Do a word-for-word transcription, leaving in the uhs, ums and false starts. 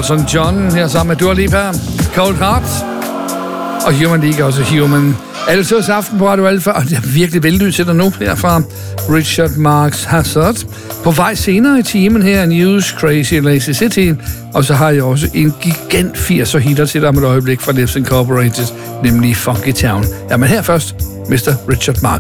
Elton John her sammen med Dua Lipa, Cold Heart og Human League, også Human. Altos aften på Radio Alfa, og det er virkelig vellyd til dig nu her fra Richard Marx Hazard. På vej senere i timen her, News, Crazy Lazy City, og så har jeg også en gigant firser hitter til dig om et øjeblik fra Lips Incorporated, nemlig Funky Town. Jamen her først, mister Richard Marx.